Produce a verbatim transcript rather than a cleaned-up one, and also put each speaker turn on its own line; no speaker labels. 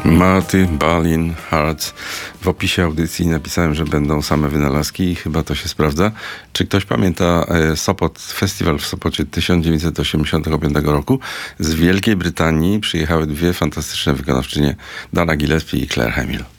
Marty, Balin, Hearts. W opisie audycji napisałem, że będą same wynalazki i chyba to się sprawdza. Czy ktoś pamięta Sopot, festiwal w Sopocie tysiąc dziewięćset osiemdziesiątego piątego roku? Z Wielkiej Brytanii przyjechały dwie fantastyczne wykonawczynie, Dana Gillespie i Claire Hamill.